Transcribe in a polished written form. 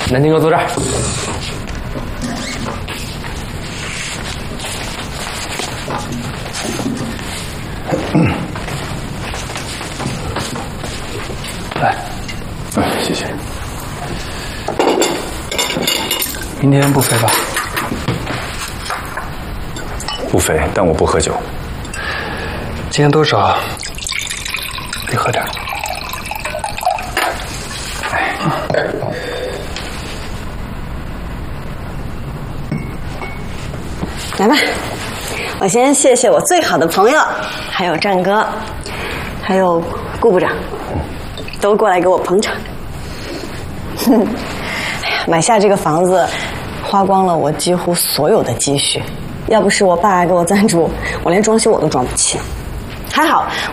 南京哥坐这儿。来，谢谢。明天不飞吧？ 不飞，但我不喝酒。 今天多少？别喝点。 来吧，我先谢谢我最好的朋友，还有战哥，还有顾部长，都过来给我捧场。哎呀，买下这个房子，花光了我几乎所有的积蓄，要不是我爸给我赞助，我连装修我都装不起。还好